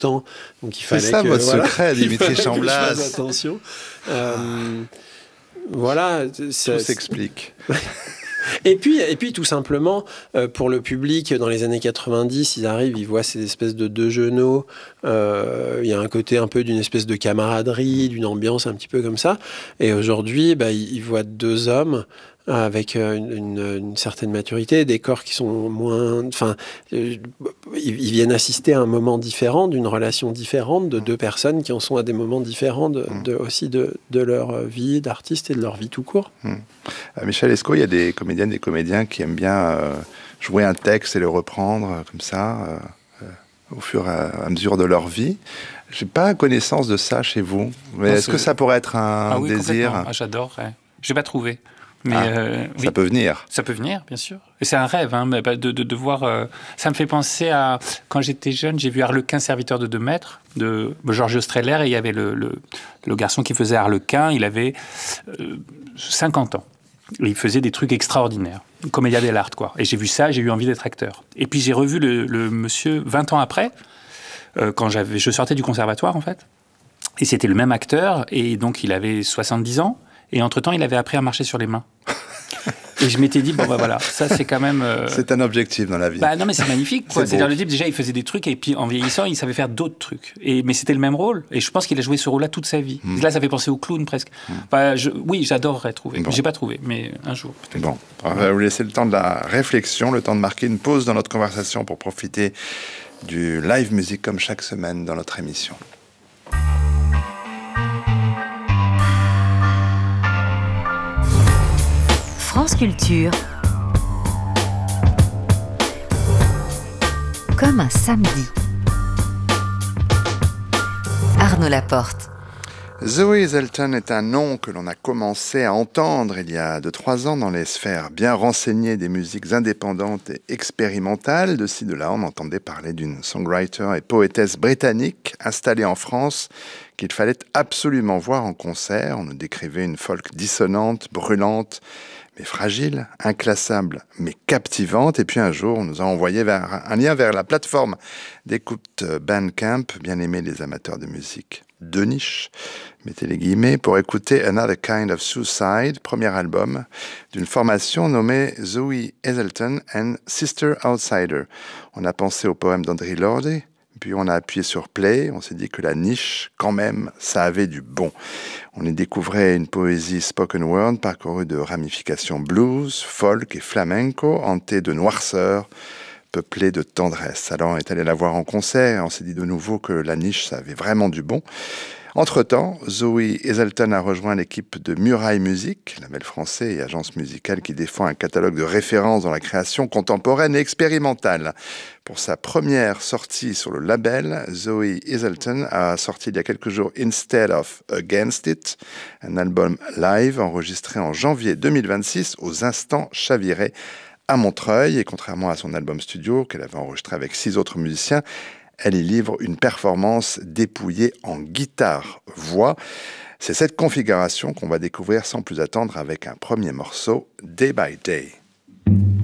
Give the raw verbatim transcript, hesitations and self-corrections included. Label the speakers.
Speaker 1: temps. Donc il
Speaker 2: C'est
Speaker 1: fallait
Speaker 2: ça
Speaker 1: que,
Speaker 2: votre
Speaker 1: voilà,
Speaker 2: secret, Dimitri
Speaker 1: il fallait que je
Speaker 2: Chamblas.
Speaker 1: fasse attention. Euh, voilà.
Speaker 2: Tout
Speaker 1: ça-
Speaker 2: s'explique.
Speaker 1: Et puis, et puis tout simplement, euh, pour le public, dans les années quatre-vingt-dix, ils arrivent, ils voient ces espèces de deux genoux. Euh, il y a un côté un peu d'une espèce de camaraderie, d'une ambiance un petit peu comme ça. Et aujourd'hui, bah, ils, ils voient deux hommes avec une, une, une certaine maturité, des corps qui sont moins... Enfin, euh, ils, ils viennent assister à un moment différent, d'une relation différente, de deux personnes qui en sont à des moments différents de, de, aussi de, de leur vie d'artiste et de leur vie tout court.
Speaker 2: Mmh. À Michel Escaut, il y a des comédiennes, des comédiens qui aiment bien euh, jouer un texte et le reprendre euh, comme ça, euh, euh, au fur et à mesure de leur vie. Je n'ai pas connaissance de ça chez vous. Mais
Speaker 3: Non,
Speaker 2: est-ce
Speaker 3: c'est...
Speaker 2: que ça pourrait être un
Speaker 3: ah oui,
Speaker 2: désir
Speaker 3: ah, j'adore. Ouais. Je n'ai pas trouvé. Mais
Speaker 2: ah,
Speaker 3: euh,
Speaker 2: ça
Speaker 3: oui.
Speaker 2: peut venir.
Speaker 3: Ça peut venir, bien sûr. Et c'est un rêve, hein, de, de, de voir... Euh, ça me fait penser à... Quand j'étais jeune, j'ai vu Harlequin, serviteur de deux maîtres, de Georges Streller, et il y avait le, le, le garçon qui faisait Harlequin, il avait euh, cinquante ans. Et il faisait des trucs extraordinaires. Comédia dell'arte, quoi. Et j'ai vu ça, j'ai eu envie d'être acteur. Et puis j'ai revu le, le monsieur vingt ans après, euh, quand j'avais, je sortais du conservatoire, en fait. Et c'était le même acteur, et donc il avait soixante-dix ans. Et entre-temps, il avait appris à marcher sur les mains. Et je m'étais dit, bon, bah voilà, ça, c'est quand même... Euh...
Speaker 2: C'est un objectif dans la vie.
Speaker 3: Bah non, mais c'est magnifique, quoi.
Speaker 2: C'est
Speaker 3: C'est-à-dire, le type, déjà, il faisait des trucs, et puis en vieillissant, il savait faire d'autres trucs. Et, mais c'était le même rôle. Et je pense qu'il a joué ce rôle-là toute sa vie. Mmh. Là, ça fait penser au clown, presque. Mmh. Enfin, je, oui, j'adorerais trouver.
Speaker 2: Bon.
Speaker 3: J'ai pas trouvé, mais un jour, peut-être.
Speaker 2: Bon, on va vous laisser le temps de la réflexion, le temps de marquer une pause dans notre conversation pour profiter du live music comme chaque semaine dans notre émission.
Speaker 4: France Culture, comme un samedi. Arnaud Laporte.
Speaker 2: Zoe Hazelton est un nom que l'on a commencé à entendre il y a deux trois ans dans les sphères bien renseignées des musiques indépendantes et expérimentales. De ci, de là, on entendait parler d'une songwriter et poétesse britannique installée en France qu'il fallait absolument voir en concert. On nous décrivait une folk dissonante, brûlante, mais fragile, inclassable, mais captivante. Et puis un jour, on nous a envoyé vers un lien vers la plateforme d'écoute Bandcamp, bien aimée des amateurs de musique de niche, mettez les guillemets, pour écouter Another Kind of Suicide, premier album d'une formation nommée Zoe Hazelton and Sister Outsider. On a pensé au poème d'André Lorde, puis on a appuyé sur Play, on s'est dit que la niche, quand même, ça avait du bon. On y découvrait une poésie spoken word parcourue de ramifications blues, folk et flamenco, hantée de noirceur, peuplée de tendresse. Alors on est allé la voir en concert, on s'est dit de nouveau que la niche, ça avait vraiment du bon. Entre-temps, Zoe Hazelton a rejoint l'équipe de Muraille Musique, label français et agence musicale qui défend un catalogue de références dans la création contemporaine et expérimentale. Pour sa première sortie sur le label, Zoe Hazelton a sorti il y a quelques jours Instead of Against It, un album live enregistré en janvier deux mille vingt-six aux Instants Chavirés à Montreuil. Et contrairement à son album studio qu'elle avait enregistré avec six autres musiciens, elle y livre une performance dépouillée en guitare-voix. C'est cette configuration qu'on va découvrir sans plus attendre avec un premier morceau, Day by Day.